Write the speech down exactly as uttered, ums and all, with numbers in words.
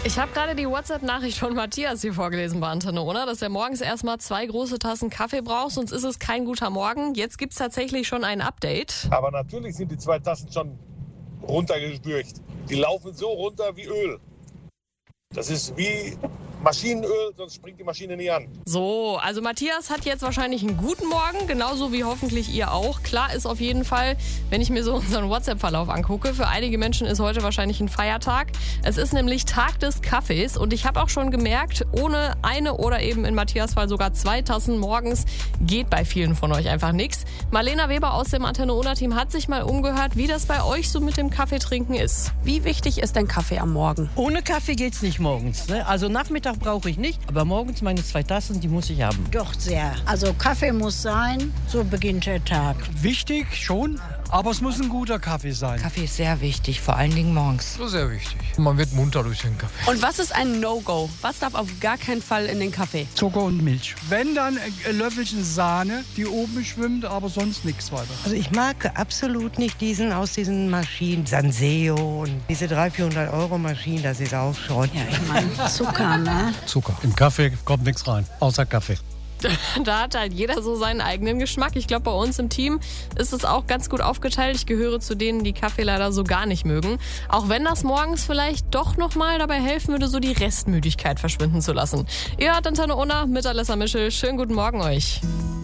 Ich habe gerade die WhatsApp-Nachricht von Matthias hier vorgelesen bei Antenne Unna, dass er morgens erstmal zwei große Tassen Kaffee braucht, sonst ist es kein guter Morgen. Jetzt gibt es tatsächlich schon ein Update. Aber natürlich sind die zwei Tassen schon runtergedürcht. Die laufen so runter wie Öl. Das ist wie Maschinenöl, sonst springt die Maschine nie an. So, also Matthias hat jetzt wahrscheinlich einen guten Morgen, genauso wie hoffentlich ihr auch. Klar ist auf jeden Fall, wenn ich mir so unseren WhatsApp-Verlauf angucke, für einige Menschen ist heute wahrscheinlich ein Feiertag. Es ist nämlich Tag des Kaffees und ich habe auch schon gemerkt, ohne eine oder eben in Matthias Fall sogar zwei Tassen morgens geht bei vielen von euch einfach nichts. Marlena Weber aus dem Antenne Unna-Team hat sich mal umgehört, wie das bei euch so mit dem Kaffeetrinken ist. Wie wichtig ist denn Kaffee am Morgen? Ohne Kaffee geht's nicht morgens. Ne? Also Nachmittag brauche ich nicht, aber morgens meine zwei Tassen, die muss ich haben. Doch sehr. Also Kaffee muss sein, so beginnt der Tag. Wichtig schon, aber es muss ein guter Kaffee sein. Kaffee ist sehr wichtig, vor allen Dingen morgens. Sehr wichtig. Man wird munter durch den Kaffee. Und was ist ein No-Go? Was darf auf gar keinen Fall in den Kaffee? Zucker und Milch. Wenn, dann ein Löffelchen Sahne, die oben schwimmt, aber sonst nichts weiter. Also ich mag absolut nicht diesen aus diesen Maschinen, Sanseo und diese dreihundert, vierhundert Euro Maschinen, das ist auch Schrott. Ja, ich meine Zucker, ne? Zucker. Im Kaffee kommt nichts rein, außer Kaffee. Da hat halt jeder so seinen eigenen Geschmack. Ich glaube, bei uns im Team ist es auch ganz gut aufgeteilt. Ich gehöre zu denen, die Kaffee leider so gar nicht mögen. Auch wenn das morgens vielleicht doch nochmal dabei helfen würde, so die Restmüdigkeit verschwinden zu lassen. Ihr hört Antenne Unna mit Alessa Mischel. Schönen guten Morgen euch.